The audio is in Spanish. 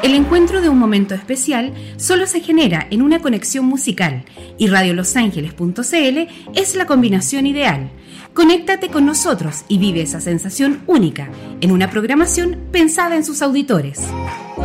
El encuentro de un momento especial solo se genera en una conexión musical y radiolosangeles.cl es la combinación ideal. Conéctate con nosotros y vive esa sensación única en una programación pensada en sus auditores.